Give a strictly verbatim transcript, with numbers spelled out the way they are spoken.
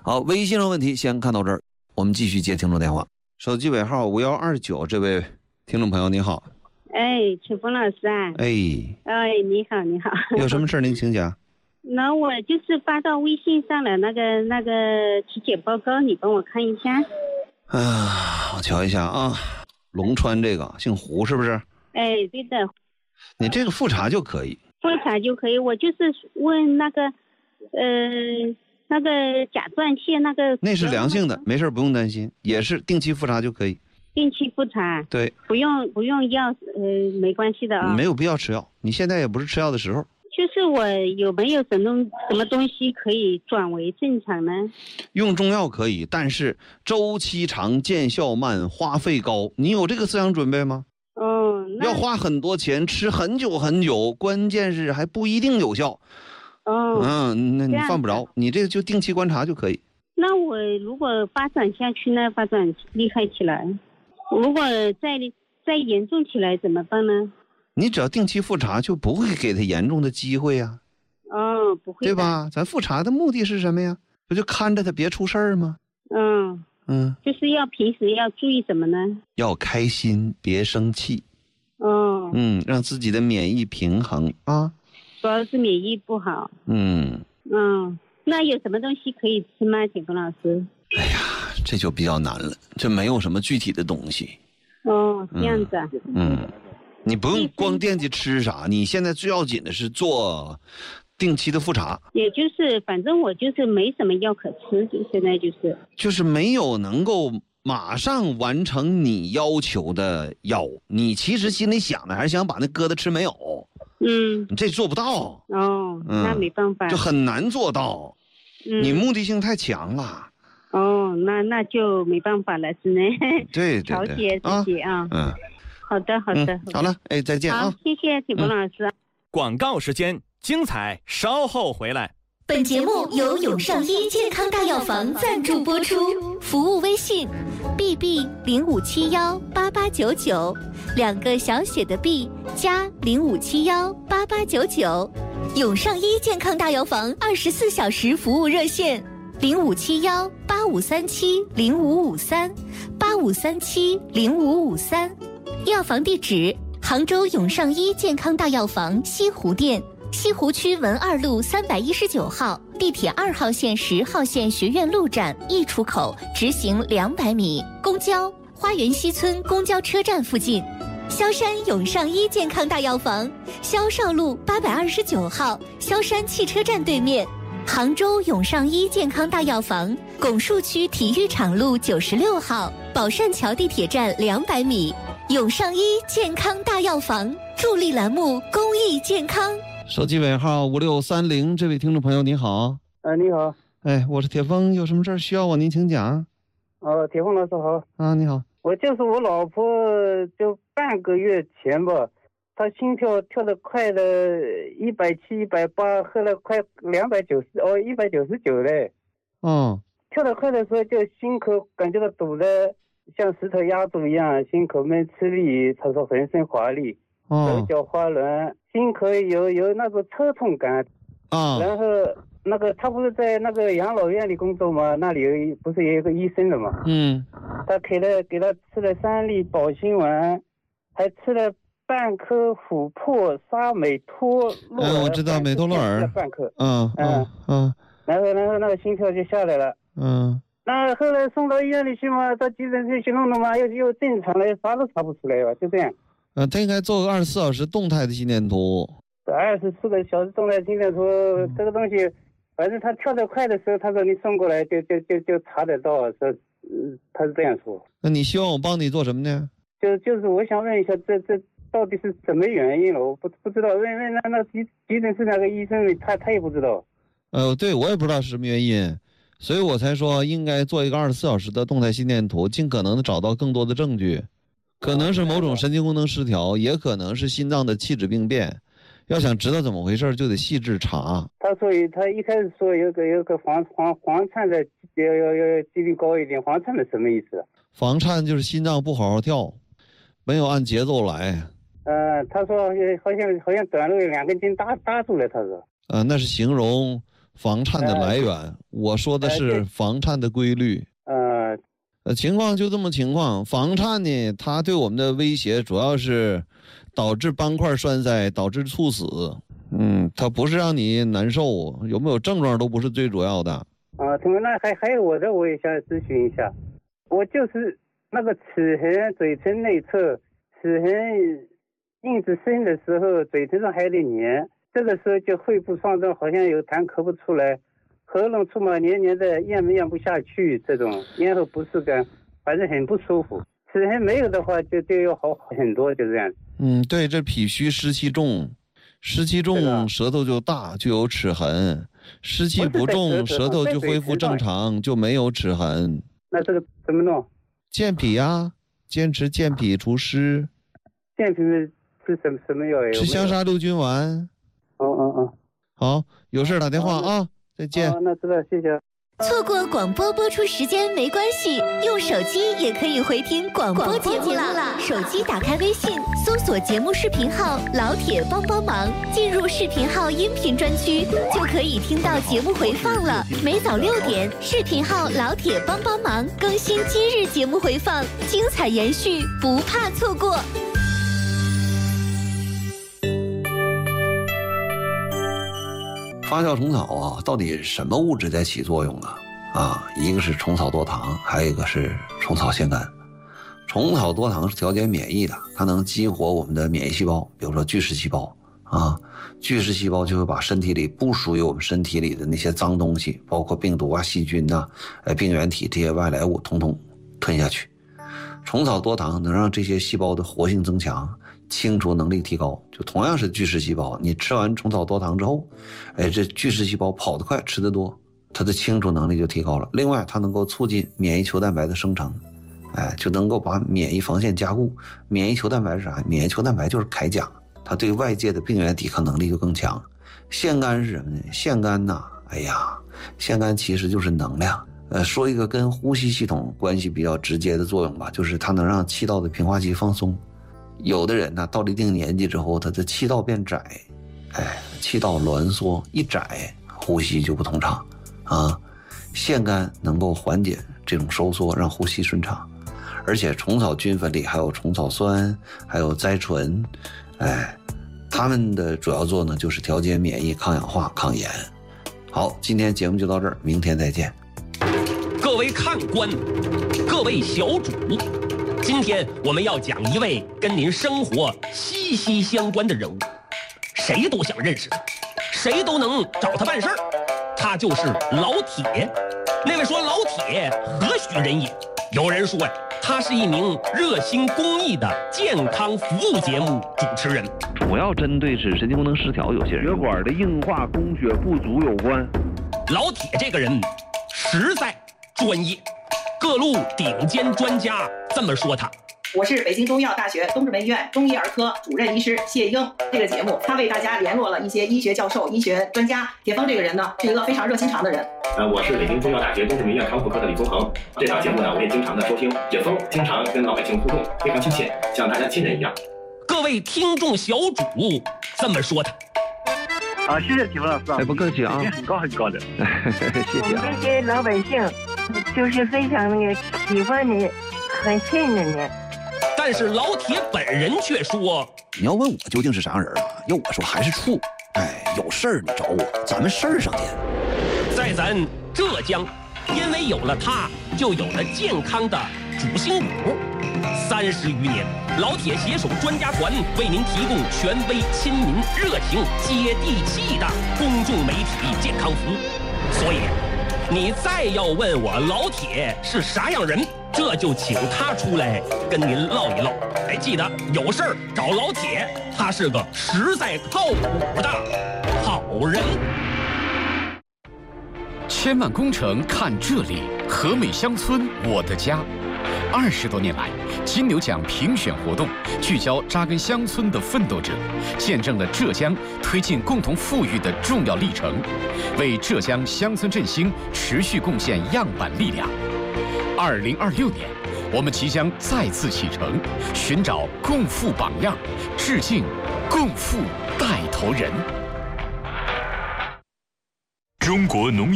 好，微信上问题先看到这儿，我们继续接听众电话。手机尾号五幺二九，这位听众朋友你好。 哎，陈峰老师啊。 哎。 哎，你好，你好。 有什么事您请讲。 那我就是发到微信上了那个那个体检报告，你帮我看一下。 啊，我瞧一下啊，龙川这个姓胡是不是？ 哎，对的。 你这个复查就可以。 复查就可以，我就是问那个，呃，那个甲状腺那个。 那是良性的，没事不用担心，也是定期复查就可以。 定期复查。对。不用不用药，呃，没关系的啊。 没有必要吃药，你现在也不是吃药的时候。 就是我有没有什么什么东西可以转为正常呢？ 用中药可以，但是周期长、见效慢、花费高，你有这个思想准备吗？ 哦， 要花很多钱，吃很久很久，关键是还不一定有效。 哦。 嗯，那你犯不着，你这个就定期观察就可以。 那我如果发展下去呢？发展厉害起来，如果再再严重起来怎么办呢？ 你只要定期复查，就不会给他严重的机会呀、 啊。哦，不会。 对吧？咱复查的目的是什么呀？不就看着他别出事儿吗？ 嗯嗯。就是要平时要注意什么呢？ 要开心，别生气。 哦。 嗯，让自己的免疫平衡啊。 主要是免疫不好。 嗯。 嗯，那有什么东西可以吃吗，铁峰老师？ 哎呀，这就比较难了，这没有什么具体的东西。 哦，这样子啊。 嗯。嗯，你不用光惦记吃啥，你现在最要紧的是做定期的复查。 也就是反正我就是没什么药可吃，就现在就是就是没有能够马上完成你要求的药，你其实心里想的还是想把那疙瘩吃没有。 嗯， 你这做不到。 哦、嗯、那没办法， 就很难做到。嗯，你目的性太强了。 哦，那那就没办法了，只能对对对调节自己啊。啊嗯。好的，好的， 嗯、好了，哎，再见啊！ 好，谢谢铁峰老师、嗯。 广告时间，精彩稍后回来。 本节目由永上医健康大药房赞助播出，服务微信 ：b b 零五七幺八八九九，两个小写的 b 加零五七幺八八九九。永上医健康大药房二十四小时服务热线：零五七幺八五三七零五五三八五三七零五五三。药房地址：杭州永上医健康大药房西湖店，西湖区文二路三百一十九号，地铁二号线十号线学院路站 E 出口直行两百米，公交花园西村公交车站附近。萧山永上医健康大药房，萧少路八百二十九号，萧山汽车站对面。杭州永上医健康大药房，拱墅区体育场路九十六号，宝善桥地铁站两百米。永上医健康大药房助力栏目公益健康。 手机尾号五六三零，这位听众朋友你好。 哎，你好。 哎，我是铁峰，有什么事儿需要我您请讲。 哦，铁峰老师好。 啊，你好。 我就是我老婆，就半个月前吧，她心跳跳得快了，一百七、一百八，后来快两百九十，哦，一百九十九嘞。 嗯。 跳得快的时候，就心口感觉到堵得像石头压住一样，心口闷吃力，他说浑身乏力，手脚滑轮，心口有有那个抽痛感。 啊。 然后那个他不是在那个养老院里工作吗？那里有一不是有一个医生的吗？ 嗯。 他给了给他吃了三粒保心丸，还吃了半颗琥珀沙美托洛尔。 嗯，我知道美托洛尔。 半颗。 嗯嗯嗯。 然后然后那个心跳就下来了。 嗯。 那后来送到医院里去嘛，到急诊室去弄弄嘛，又又正常了，啥都查不出来吧，就这样。 呃，他应该做个二十四小时动态的心电图。 二十四个小时动态心电图、嗯、这个东西，反正他跳得快的时候，他说你送过来就就就就查得到，说、呃、他是这样说。 那你希望我帮你做什么呢？ 就就是我想问一下，这这到底是什么原因了？我不不知道，问问那那急急诊室那个医生，他他也不知道。 呃，对，我也不知道是什么原因。所以我才说应该做一个二十四小时的动态心电图，尽可能的找到更多的证据，可能是某种神经功能失调，也可能是心脏的气质病变。要想知道怎么回事，就得细致查。 他说他一开始说有个有个房房房颤的要要要几率高一点，房颤的什么意思？ 房颤就是心脏不好好跳，没有按节奏来。 呃，他说好像好像短路两根筋搭搭住了，他说。 呃，那是形容房颤的来源，呃、我说的是房颤的规律。 呃， 呃，情况就这么情况。房颤呢，它对我们的威胁主要是导致斑块栓塞，导致猝死。嗯，它不是让你难受，有没有症状都不是最主要的。 啊，同学，那还还有我的，我也想咨询一下，我就是那个齿痕，嘴唇内侧齿痕印子深的时候，嘴唇上还有点黏，这个时候就肺部上症，好像有痰咳不出来，喉咙出毛黏黏的，咽不咽不下去，这种咽喉不适感，反正很不舒服。齿痕没有的话，就就要好很多，就这样。 嗯，对，这脾虚湿气重，湿气重舌头就大，就有齿痕；湿气不重，舌头就恢复正常，就没有齿痕。 那这个怎么弄？ 健脾呀，坚持健脾除湿。 健脾吃什么什么药？ 吃香砂六菌丸。 哦哦哦。 好，有事打电话啊，再见。 好，那知道，谢谢。 错过广播播出时间没关系，用手机也可以回听广播节目了。手机打开微信，搜索节目视频号“老铁帮帮忙”，进入视频号音频专区，就可以听到节目回放了。每早六点，视频号“老铁帮帮忙”更新今日节目回放，精彩延续，不怕错过。 发酵虫草啊，到底什么物质在起作用啊？啊，一个是虫草多糖，还有一个是虫草腺苷。虫草多糖是调节免疫的，它能激活我们的免疫细胞，比如说巨噬细胞啊，巨噬细胞就会把身体里不属于我们身体里的那些脏东西，包括病毒啊、细菌呐、呃、病原体这些外来物，统统吞下去。虫草多糖能让这些细胞的活性增强，清除能力提高。就同样是巨噬细胞，你吃完虫草多糖之后，哎，这巨噬细胞跑得快，吃得多，它的清除能力就提高了。另外，它能够促进免疫球蛋白的生成，哎，就能够把免疫防线加固。免疫球蛋白是啥？免疫球蛋白就是铠甲，它对外界的病原抵抗能力就更强。腺苷是什么呢？腺苷呐，哎呀，腺苷其实就是能量。呃，说一个跟呼吸系统关系比较直接的作用吧，就是它能让气道的平滑肌放松。有的人呢，到了一定年纪之后，他的气道变窄，哎，气道挛缩一窄，呼吸就不通畅啊。腺苷能够缓解这种收缩，让呼吸顺畅。而且虫草菌粉里还有虫草酸，还有甾醇，哎，它们的主要作用呢就是调节免疫、抗氧化、抗炎。好，今天节目就到这儿，明天再见。 各位看官，各位小主，今天我们要讲一位跟您生活息息相关的人物，谁都想认识他，谁都能找他办事儿，他就是老铁。那位说老铁何许人也？有人说呀，他是一名热心公益的健康服务节目主持人， 主要针对是神经功能失调有些人血管的硬化供血不足有关。 老铁这个人实在专业，各路顶尖专家这么说他。 我是北京中医药大学东直门医院中医儿科主任医师谢英。这个节目他为大家联络了一些医学教授、医学专家。铁峰这个人呢，是一个非常热心肠的人。 呃，我是北京中医药大学东直门医院康复科的李宗恒。这档节目呢，我也经常的收听。铁峰经常跟老百姓互动，非常亲切，像大家亲人一样。 各位听众小主这么说他。 啊，谢谢铁峰老师啊！ 哎，不客气啊， 很高很高的， 谢谢啊。 我们这些老百姓就是非常那个喜欢你，很信任你。 但是老铁本人却说：“ 你要问我究竟是啥人啊？要我说还是处。哎，有事儿你找我，咱们事儿上见。” 在咱浙江，因为有了他，就有了健康的主心骨。三十余年，老铁携手专家团为您提供权威、亲民、热情、接地气的公众媒体健康服务。所以，你再要问我老铁是啥样人，这就请他出来跟您唠一唠。哎，记得有事儿找老铁，他是个实在靠谱的好人。 千万工程看这里，和美乡村我的家。二十多年来，金牛奖评选活动聚焦扎根乡村的奋斗者，见证了浙江推进共同富裕的重要历程，为浙江乡村振兴持续贡献样板力量。二零二六年，我们即将再次启程，寻找共富榜样，致敬共富带头人。 中国农业。